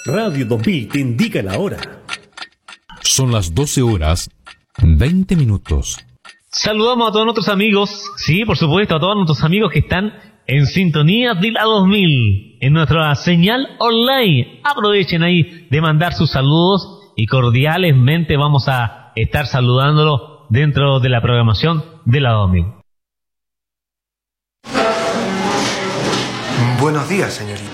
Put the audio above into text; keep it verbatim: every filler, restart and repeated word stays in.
Radio dos mil te indica la hora. Son las doce horas, veinte minutos. Saludamos a todos nuestros amigos, sí, por supuesto, a todos nuestros amigos que están en sintonía de la dos mil, en nuestra señal online. Aprovechen ahí de mandar sus saludos y cordialmente vamos a estar saludándolo dentro de la programación de la dos mil. Buenos días, señorita.